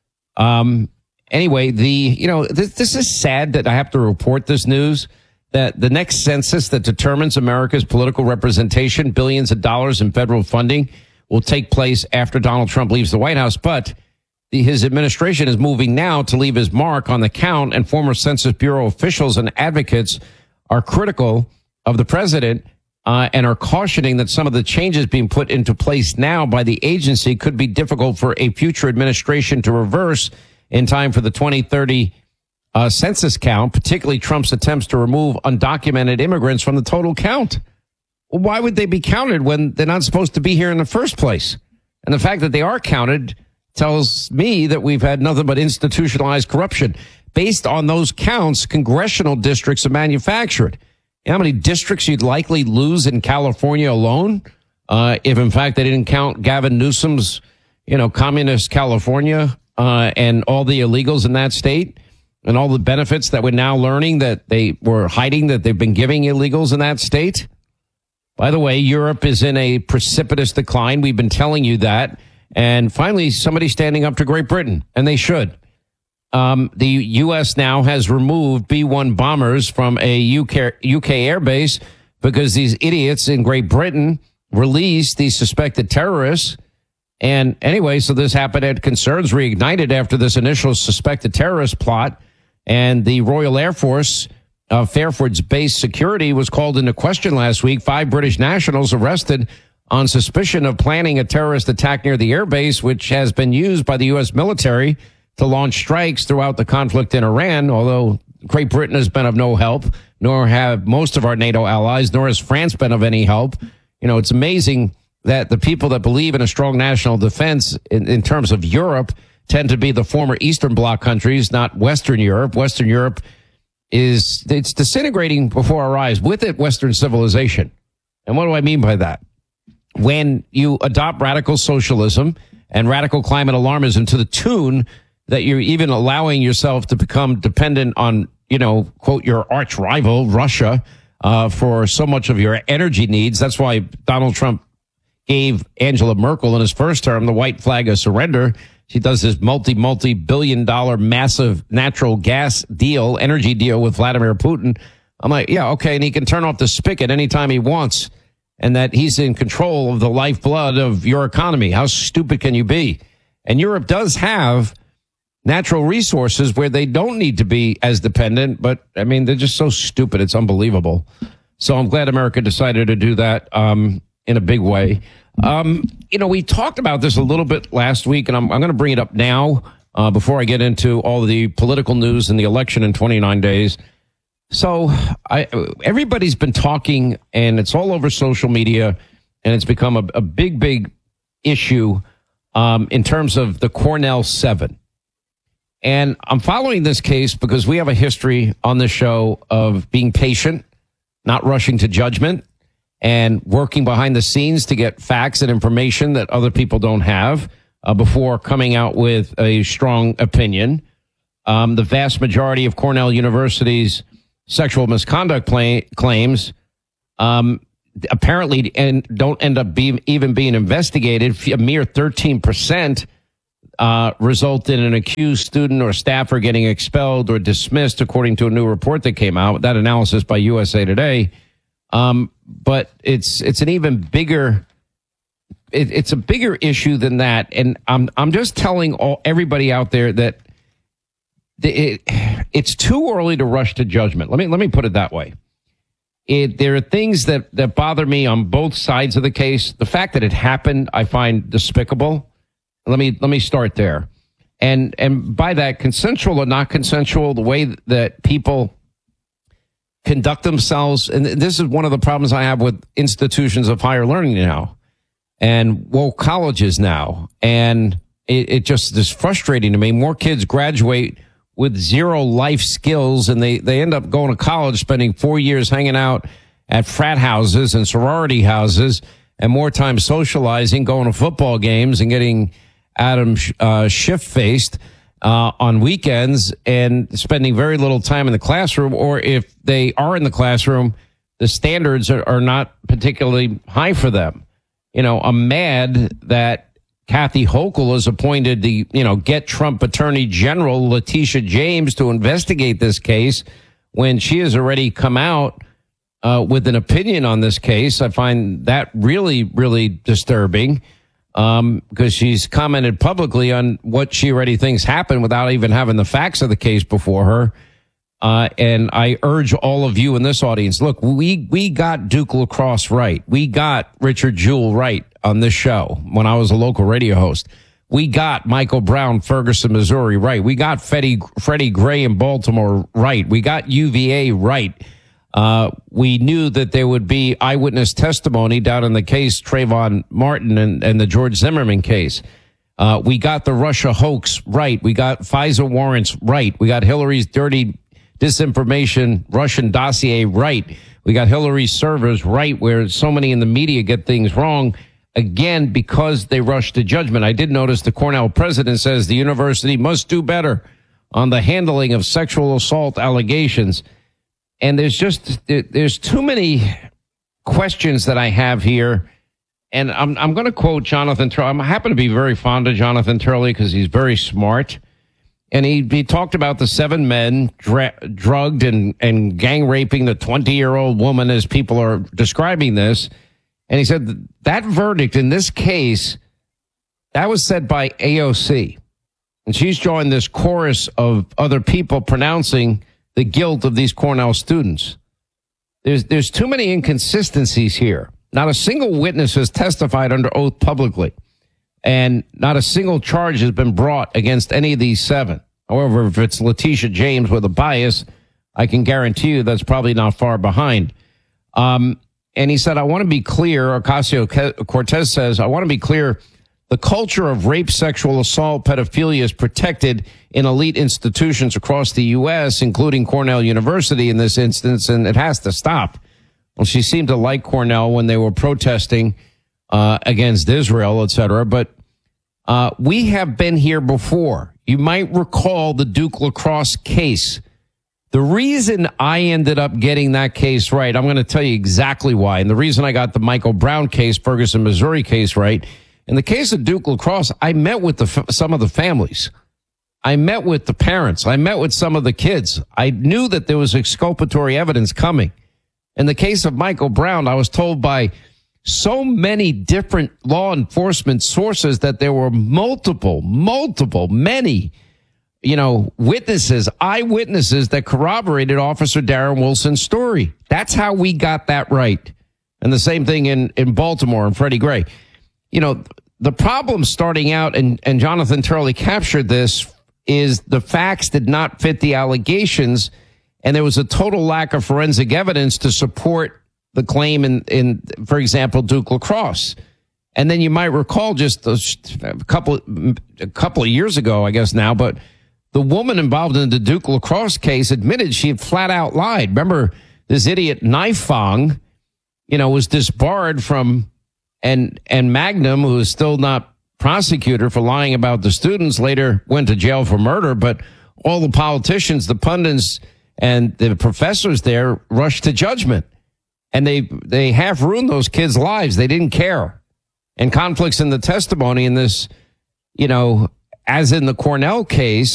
Um, Anyway, the, you know, this, this is sad that I have to report this news, that the next census that determines America's political representation, billions of dollars in federal funding, will take place after Donald Trump leaves the White House. But the, his administration is moving now to leave his mark on the count, and former Census Bureau officials and advocates are critical of the president uh, and are cautioning that some of the changes being put into place now by the agency could be difficult for a future administration to reverse in time for the twenty thirty uh, census count, particularly Trump's attempts to remove undocumented immigrants from the total count. Well, why would they be counted when they're not supposed to be here in the first place? And the fact that they are counted tells me that we've had nothing but institutionalized corruption. Based on those counts, congressional districts are manufactured. You know how many districts you'd likely lose in California alone uh, if, in fact, they didn't count Gavin Newsom's, you know, communist California Uh, and all the illegals in that state and all the benefits that we're now learning that they were hiding, that they've been giving illegals in that state. By the way, Europe is in a precipitous decline. We've been telling you that. And finally, somebody's standing up to Great Britain, and they should. Um, the U S now has removed B one bombers from a U K, U K airbase because these idiots in Great Britain released these suspected terrorists. And anyway, so this happened at concerns reignited after this initial suspected terrorist plot, and the Royal Air Force of Fairford's base security was called into question last week. Five British nationals arrested on suspicion of planning a terrorist attack near the airbase, which has been used by the U S military to launch strikes throughout the conflict in Iran, although Great Britain has been of no help, nor have most of our NATO allies, nor has France been of any help. You know, it's amazing that the people that believe in a strong national defense in, in terms of Europe tend to be the former Eastern Bloc countries, not Western Europe. Western Europe is, it's disintegrating before our eyes. With it, Western civilization. And what do I mean by that? When you adopt radical socialism and radical climate alarmism to the tune that you're even allowing yourself to become dependent on, you know, quote, your arch rival, Russia, uh, for so much of your energy needs. That's why Donald Trump gave Angela Merkel in his first term the white flag of surrender. She does this multi, multi-billion dollar massive natural gas deal, energy deal with Vladimir Putin. I'm like, yeah, okay, and he can turn off the spigot anytime he wants, and that he's in control of the lifeblood of your economy. How stupid can you be? And Europe does have natural resources where they don't need to be as dependent, but, I mean, they're just so stupid. It's unbelievable. So I'm glad America decided to do that um, in a big way. Um, you know, we talked about this a little bit last week, and I'm, I'm going to bring it up now uh, before I get into all the political news and the election in twenty-nine days. So I, everybody's been talking, and it's all over social media, and it's become a, a big, big issue um, in terms of the Cornell Seven. And I'm following this case because we have a history on this show of being patient, not rushing to judgment, and working behind the scenes to get facts and information that other people don't have uh, before coming out with a strong opinion. Um, the vast majority of Cornell University's sexual misconduct play, claims um, apparently and don't end up being even being investigated. A mere thirteen percent uh, result in an accused student or staffer getting expelled or dismissed, according to a new report that came out. That analysis by U S A Today. Um, but it's it's an even bigger it, it's a bigger issue than that. And I'm I'm just telling all everybody out there that it, it's too early to rush to judgment. Let me let me put it that way. It, there are things that, that bother me on both sides of the case. The fact that it happened, I find despicable. Let me let me start there. And and by that, consensual or not consensual, the way that people conduct themselves, and this is one of the problems I have with institutions of higher learning now and woke colleges now. And it, it just is frustrating to me. More kids graduate with zero life skills, and they, they end up going to college, spending four years hanging out at frat houses and sorority houses, and more time socializing, going to football games and getting Adam uh, shift-faced uh, on weekends, and spending very little time in the classroom. Or if they are in the classroom, the standards are, are not particularly high for them. You know, I'm mad that Kathy Hochul has appointed the, you know, Get Trump Attorney General Letitia James to investigate this case when she has already come out uh, with an opinion on this case. I find that really, really disturbing um, because she's commented publicly on what she already thinks happened without even having the facts of the case before her. Uh, and I urge all of you in this audience, look, we, we got Duke LaCrosse right. We got Richard Jewell right on this show when I was a local radio host. We got Michael Brown, Ferguson, Missouri right. We got Freddie, Freddie Gray in Baltimore right. We got U V A right. Uh, we knew that there would be eyewitness testimony down in the case Trayvon Martin and, and the George Zimmerman case. Uh, we got the Russia hoax right. We got FISA warrants right. We got Hillary's dirty disinformation Russian dossier right. We got Hillary's servers right, where so many in the media get things wrong, again, because they rush to judgment. I did notice the Cornell president says the university must do better on the handling of sexual assault allegations. And there's just, there's too many questions that I have here. And I'm, I'm going to quote Jonathan Turley. I happen to be very fond of Jonathan Turley because he's very smart. And he, he talked about the seven men dra- drugged and, and gang raping the twenty-year-old woman as people are describing this. And he said that verdict in this case, that was said by A O C. And she's joined this chorus of other people pronouncing the guilt of these Cornell students. There's, there's too many inconsistencies here. Not a single witness has testified under oath publicly. And not a single charge has been brought against any of these seven. However, if it's Letitia James with a bias, I can guarantee you that's probably not far behind. Um, and he said, I want to be clear, Ocasio-Cortez says, I want to be clear, the culture of rape, sexual assault, pedophilia is protected in elite institutions across the U S, including Cornell University in this instance, and it has to stop. Well, she seemed to like Cornell when they were protesting uh, against Israel, et cetera. But uh, we have been here before. You might recall the Duke LaCrosse case. The reason I ended up getting that case right, I'm going to tell you exactly why. And the reason I got the Michael Brown case, Ferguson, Missouri case right, in the case of Duke Lacrosse, I met with the, some of the families. I met with the parents. I met with some of the kids. I knew that there was exculpatory evidence coming. In the case of Michael Brown, I was told by so many different law enforcement sources that there were multiple, multiple, many you know, witnesses, eyewitnesses that corroborated Officer Darren Wilson's story. That's how we got that right. And the same thing in, in Baltimore and Freddie Gray. You know, the problem starting out, and, and Jonathan Turley captured this, is the facts did not fit the allegations, and there was a total lack of forensic evidence to support the claim in, in for example, Duke Lacrosse. And then you might recall just a couple, a couple of years ago, I guess now, but the woman involved in the Duke Lacrosse case admitted she had flat out lied. Remember, this idiot Knife Fong, you know, was disbarred from, and and Magnum, who is still not prosecuted for lying about the students, later went to jail for murder. But all the politicians, the pundits, and the professors there rushed to judgment. And they, they half ruined those kids' lives. They didn't care. And conflicts in the testimony in this, you know, as in the Cornell case,